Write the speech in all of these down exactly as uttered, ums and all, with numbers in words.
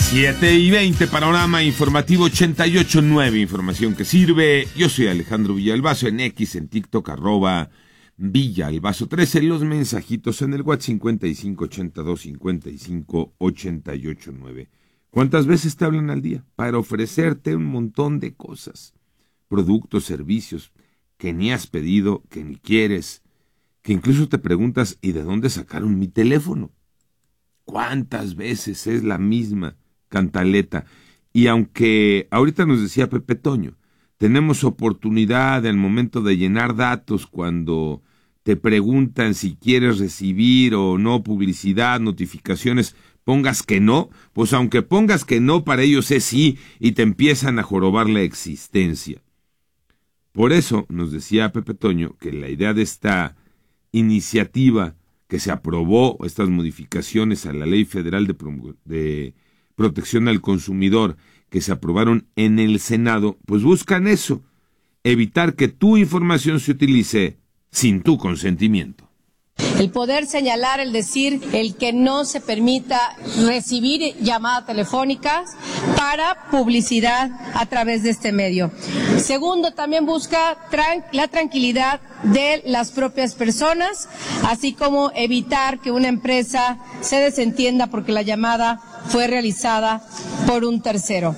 siete y veinte, panorama informativo ochenta y ocho punto nueve, información que sirve. Yo soy Alejandro Villalbazo, en X, en TikTok, arroba Villalbazo trece, los mensajitos en el WhatsApp cincuenta y cinco ochenta y dos cincuenta y cinco ochenta y ocho nueve. ¿Cuántas veces te hablan al día? Para ofrecerte un montón de cosas, productos, servicios, que ni has pedido, que ni quieres, que incluso te preguntas, ¿y de dónde sacaron mi teléfono? ¿Cuántas veces es la misma cantaleta? Y aunque ahorita nos decía Pepe Toño, tenemos oportunidad en el momento de llenar datos cuando te preguntan si quieres recibir o no publicidad, notificaciones, pongas que no, pues aunque pongas que no, para ellos es sí, y te empiezan a jorobar la existencia. Por eso nos decía Pepe Toño que la idea de esta iniciativa que se aprobó, estas modificaciones a la Ley Federal de, Pro- de Protección al Consumidor, que se aprobaron en el Senado, pues buscan eso, evitar que tu información se utilice sin tu consentimiento. El poder señalar, el decir, el que no se permita recibir llamadas telefónicas para publicidad a través de este medio. Segundo, también busca tran- la tranquilidad de las propias personas, así como evitar que una empresa se desentienda porque la llamada fue realizada por un tercero.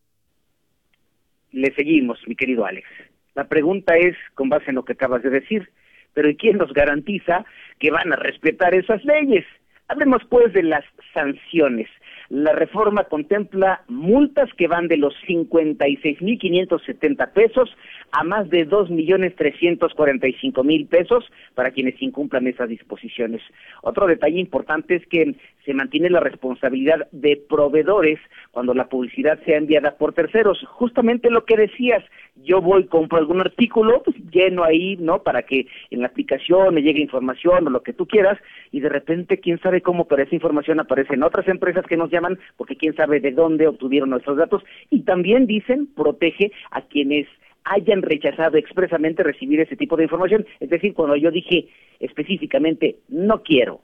Le seguimos, mi querido Alex. La pregunta es, con base en lo que acabas de decir, pero ¿y quién nos garantiza que van a respetar esas leyes? Hablemos pues de las sanciones. La reforma contempla multas que van de los cincuenta y seis mil quinientos setenta pesos a más de dos millones trescientos cuarenta y cinco mil pesos para quienes incumplan esas disposiciones. Otro detalle importante es que se mantiene la responsabilidad de proveedores cuando la publicidad sea enviada por terceros. Justamente lo que decías, yo voy, compro algún artículo, pues lleno ahí, ¿no? Para que en la aplicación me llegue información o lo que tú quieras, y de repente, quién sabe cómo, pero esa información aparece en otras empresas que nos llaman, porque quién sabe de dónde obtuvieron nuestros datos, y también dicen, protege a quienes hayan rechazado expresamente recibir ese tipo de información. Es decir, cuando yo dije específicamente, no quiero.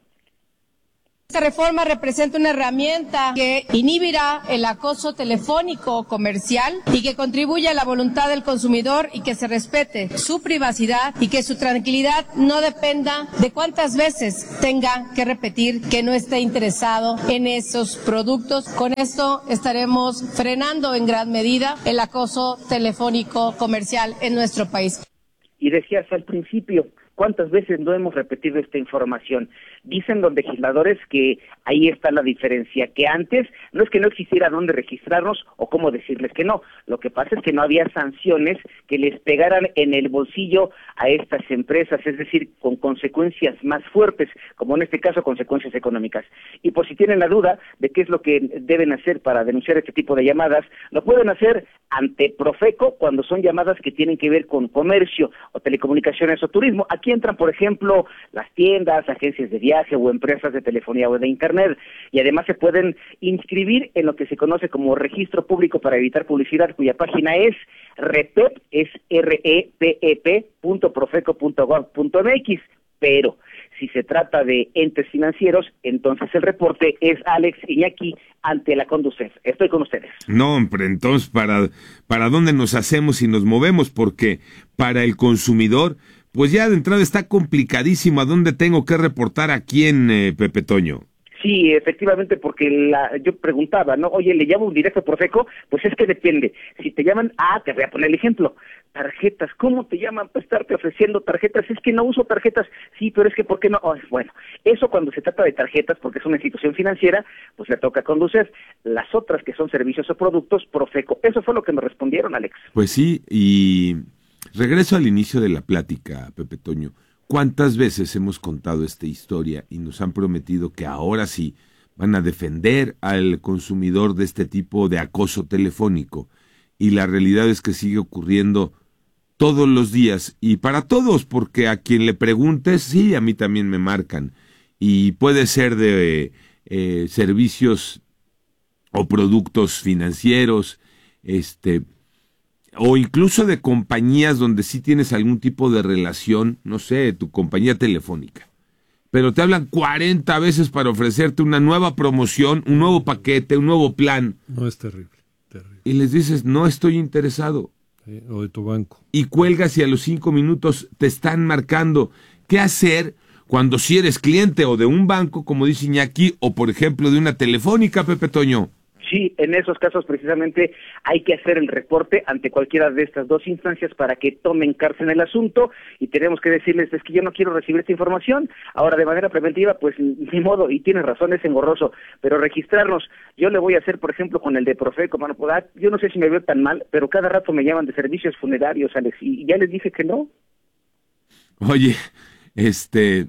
Esta reforma representa una herramienta que inhibirá el acoso telefónico o comercial y que contribuye a la voluntad del consumidor y que se respete su privacidad y que su tranquilidad no dependa de cuántas veces tenga que repetir que no esté interesado en esos productos. Con esto estaremos frenando en gran medida el acoso telefónico comercial en nuestro país. Y decías al principio, ¿cuántas veces no hemos repetido esta información? Dicen los legisladores que ahí está la diferencia, que antes no es que no existiera dónde registrarnos o cómo decirles que no, lo que pasa es que no había sanciones que les pegaran en el bolsillo a estas empresas, es decir, con consecuencias más fuertes, como en este caso consecuencias económicas. Y por si tienen la duda de qué es lo que deben hacer para denunciar este tipo de llamadas, lo pueden hacer ante Profeco cuando son llamadas que tienen que ver con comercio o telecomunicaciones o turismo. Aquí entran, por ejemplo, las tiendas, agencias de viaje o empresas de telefonía o de internet, y además se pueden inscribir en lo que se conoce como Registro Público para Evitar Publicidad, cuya página es repep, es R E P E P punto profeco punto gov punto m x, pero si se trata de entes financieros, entonces el reporte es Alex Iñaki ante la Conducef. Estoy con ustedes. No, hombre, entonces, ¿para, para dónde nos hacemos y nos movemos? Porque para el consumidor, pues ya de entrada está complicadísimo a dónde tengo que reportar a quién, eh, Pepe Toño. Sí, efectivamente, porque la, yo preguntaba, ¿no? Oye, ¿le llamo un directo Profeco? Pues es que depende. Si te llaman, ah, te voy a poner el ejemplo. Tarjetas, ¿cómo te llaman para estarte ofreciendo tarjetas? Es que no uso tarjetas. Sí, pero es que ¿por qué no? Oh, bueno, eso cuando se trata de tarjetas, porque es una institución financiera, pues le toca conducir. Las otras que son servicios o productos, Profeco. Eso fue lo que me respondieron, Alex. Pues sí, y regreso al inicio de la plática, Pepe Toño. ¿Cuántas veces hemos contado esta historia y nos han prometido que ahora sí van a defender al consumidor de este tipo de acoso telefónico? Y la realidad es que sigue ocurriendo todos los días y para todos, porque a quien le preguntes, sí, a mí también me marcan. Y puede ser de eh, servicios o productos financieros, este... o incluso de compañías donde sí tienes algún tipo de relación, no sé, tu compañía telefónica. pero te hablan cuarenta veces para ofrecerte una nueva promoción, un nuevo paquete, un nuevo plan. No, es terrible, terrible. Y les dices, no estoy interesado. Sí, o de tu banco. Y cuelgas y a los cinco minutos te están marcando. ¿Qué hacer cuando si eres cliente o de un banco, como dice Iñaki, o por ejemplo de una telefónica, Pepe Toño? Sí, en esos casos precisamente hay que hacer el reporte ante cualquiera de estas dos instancias para que tomen carta en el asunto y tenemos que decirles, es que yo no quiero recibir esta información. Ahora, de manera preventiva, pues ni modo, y tienes razón, es engorroso, pero registrarnos, yo le voy a hacer, por ejemplo, con el de Profeco, mano, yo no sé si me veo tan mal, pero cada rato me llaman de servicios funerarios, Alex, y ya les dije que no. Oye, este...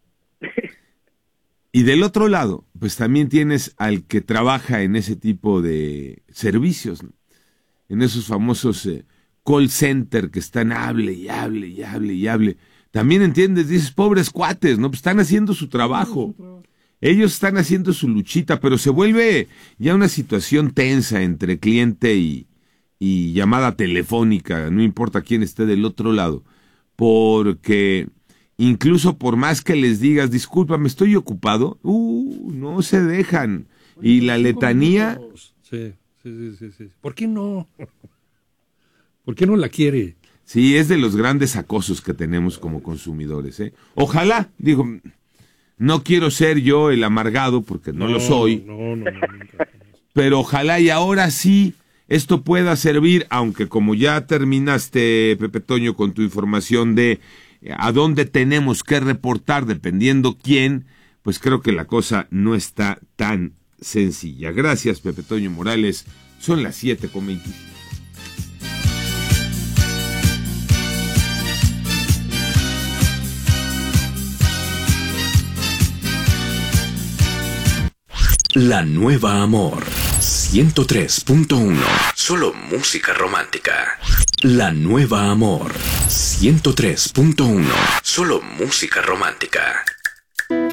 Y del otro lado, pues también tienes al que trabaja en ese tipo de servicios, ¿no? En esos famosos eh, call center que están hable y hable y hable y hable. También entiendes, dices, pobres cuates, ¿no? Pues están haciendo su trabajo. Ellos están haciendo su luchita, pero se vuelve ya una situación tensa entre cliente y, y llamada telefónica, no importa quién esté del otro lado, porque... Incluso por más que les digas, discúlpame, estoy ocupado, uh, no se dejan. Oye, y la letanía... Sí, sí, sí, sí. ¿Por qué no? ¿Por qué no la quiere? Sí, es de los grandes acosos que tenemos como consumidores, ¿eh? Ojalá, digo, no quiero ser yo el amargado, porque no, no lo soy. No, no, no, nunca. Pero ojalá y ahora sí esto pueda servir, aunque como ya terminaste, Pepe Toño, con tu información de... a dónde tenemos que reportar dependiendo quién, pues creo que la cosa no está tan sencilla. Gracias, Pepe Toño Morales. Son las siete con veinticinco. La Nueva Amor ciento tres punto uno. Solo música romántica. La Nueva Amor ciento tres punto uno. Solo música romántica.